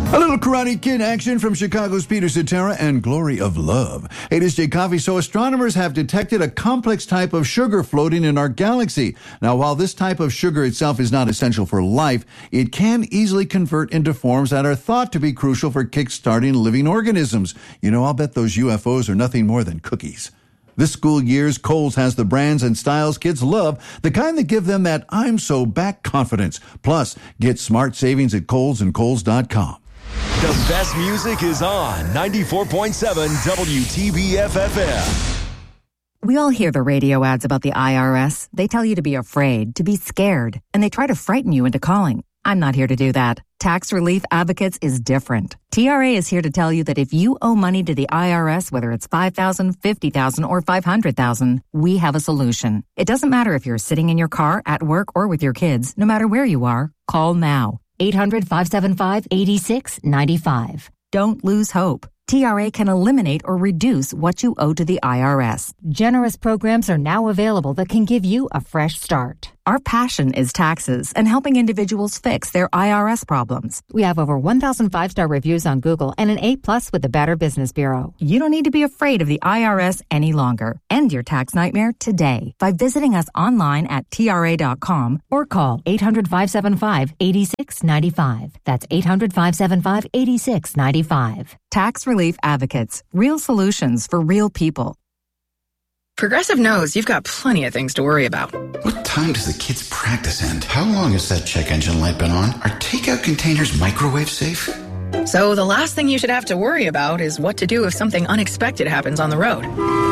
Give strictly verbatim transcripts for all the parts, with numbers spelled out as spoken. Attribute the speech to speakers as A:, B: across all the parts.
A: A little Karate Kid action from Chicago's Peter Cetera and Glory of Love. Hey, this is Jay Coffee. So astronomers have detected a complex type of sugar floating in our galaxy. Now, while this type of sugar itself is not essential for life, it can easily convert into forms that are thought to be crucial for kickstarting living organisms. You know, I'll bet those U F Os are nothing more than cookies. This school year's Kohl's has the brands and styles kids love, the kind that give them that I'm so back confidence. Plus, get smart savings at Kohl's and Kohl's dot com.
B: The best music is on ninety-four point seven W T B F F M.
C: We all hear the radio ads about the I R S. They tell you to be afraid, to be scared, and they try to frighten you into calling. I'm not here to do that. Tax Relief Advocates is different. T R A is here to tell you that if you owe money to the I R S, whether it's five thousand dollars, fifty thousand dollars, or five hundred thousand dollars, we have a solution. It doesn't matter if you're sitting in your car, at work, or with your kids. No matter where you are, call now. eight hundred, five seven five, eight six nine five. Don't lose hope. T R A can eliminate or reduce what you owe to the I R S. Generous programs are now available that can give you a fresh start. Our passion is taxes and helping individuals fix their I R S problems. We have over one thousand five-star reviews on Google and an A plus with the Better Business Bureau. You don't need to be afraid of the I R S any longer. End your tax nightmare today by visiting us online at T R A dot com or call eight hundred, five seven five, eight six nine five. That's eight hundred, five seven five, eight six nine five. Tax Relief Advocates. Real solutions for real people.
D: Progressive knows you've got plenty of things to worry about.
E: What time does the kids' practice end? How long has that check engine light been on? Are takeout containers microwave safe?
D: So the last thing you should have to worry about is what to do if something unexpected happens on the road.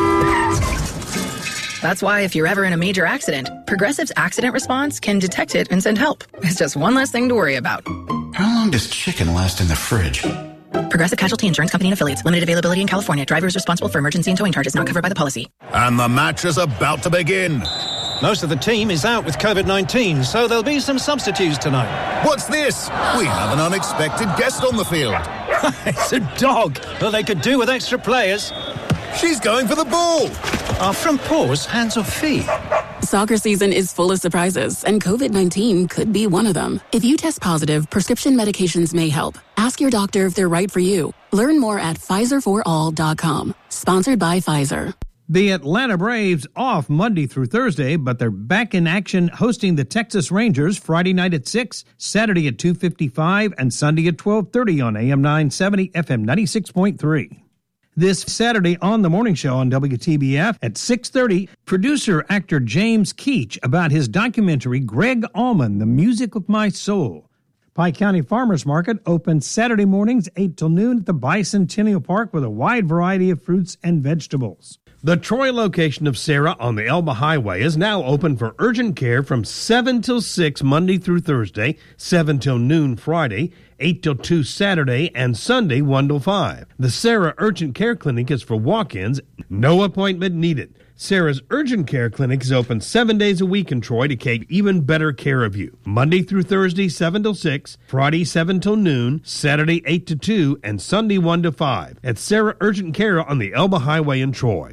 D: That's why if you're ever in a major accident, Progressive's accident response can detect it and send help. It's just one less thing to worry about.
E: How long does chicken last in the fridge?
D: Progressive Casualty Insurance Company and Affiliates. Limited availability in California. Driver is responsible for emergency and towing charges not covered by the policy.
F: And the match is about to begin.
G: Most of the team is out with COVID nineteen, so there'll be some substitutes tonight.
F: What's this? We have an unexpected guest on the field.
G: It's a dog. Well, they could do with extra players.
F: She's going for the ball.
G: Are front paws hands or feet?
H: Soccer season is full of surprises, and COVID nineteen could be one of them. If you test positive, prescription medications may help. Ask your doctor if they're right for you. Learn more at Pfizer for all dot com. Sponsored by Pfizer.
I: The Atlanta Braves off Monday through Thursday, but they're back in action hosting the Texas Rangers Friday night at six, Saturday at two fifty-five, and Sunday at twelve thirty on A M nine seventy, F M ninety-six point three. This Saturday on The Morning Show on W T B F at six thirty, producer-actor James Keach about his documentary Greg Allman, The Music of My Soul. Pike County Farmers Market opens Saturday mornings eight till noon at the Bicentennial Park with a wide variety of fruits and vegetables. The Troy location of Sarah on the Elba Highway is now open for urgent care from seven till six Monday through Thursday, seven till noon Friday, eight till two Saturday, and Sunday one till five. The Sarah Urgent Care Clinic is for walk-ins, no appointment needed. Sarah's Urgent Care Clinic is open seven days a week in Troy to take even better care of you. Monday through Thursday, seven till six, Friday, seven till noon, Saturday, eight to two, and Sunday, one to five at Sarah Urgent Care on the Elba Highway in Troy.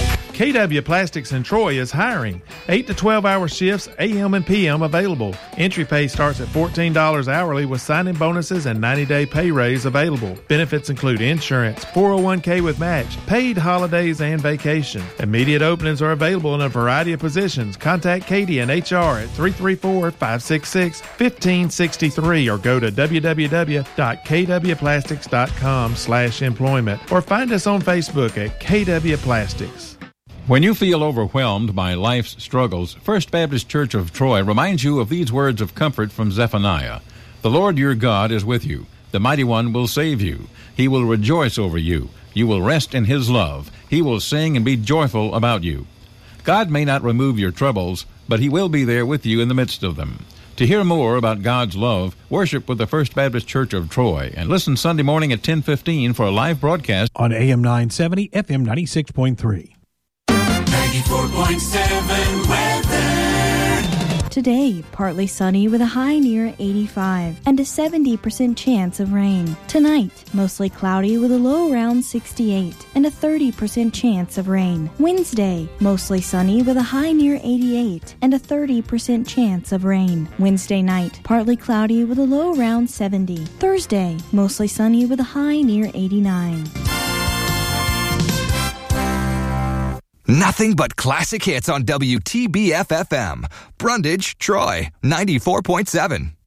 J: K W Plastics in Troy is hiring. eight to twelve hour shifts, A M and P M available. Entry pay starts at fourteen dollars hourly with signing bonuses and ninety day pay raise available. Benefits include insurance, four oh one k with match, paid holidays, and vacation. Immediate openings are available in a variety of positions. Contact Katie and H R at three three four, five six six, one five six three or go to w w w dot k w plastics dot com slash employment or find us on Facebook at K W Plastics.
K: When you feel overwhelmed by life's struggles, First Baptist Church of Troy reminds you of these words of comfort from Zephaniah. The Lord your God is with you. The Mighty One will save you. He will rejoice over you. You will rest in His love. He will sing and be joyful about you. God may not remove your troubles, but He will be there with you in the midst of them. To hear more about God's love, worship with the First Baptist Church of Troy and listen Sunday morning at ten fifteen for a live broadcast
I: on A M nine seventy, F M ninety-six point three.
L: ninety-four point seven weather. Today, partly sunny with a high near eighty-five and a seventy percent chance of rain. Tonight, mostly cloudy with a low around sixty-eight and a thirty percent chance of rain. Wednesday, mostly sunny with a high near eighty-eight and a thirty percent chance of rain. Wednesday night, partly cloudy with a low around seventy. Thursday, mostly sunny with a high near eighty-nine.
M: Nothing but classic hits on W T B F F M. Brundage, Troy, ninety-four point seven.